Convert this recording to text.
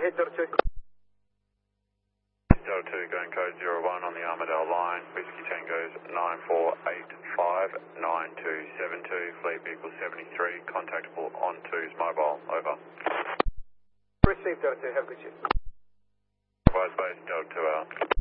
ahead, Delta 2. Delta 2 going code 01 on the Armadale line. Whiskey Tango's 94859272. Fleet vehicle 73. Contactable on 2's mobile. Over. Received, Delta 2. Have a good shift. Advise base Delta 2 out.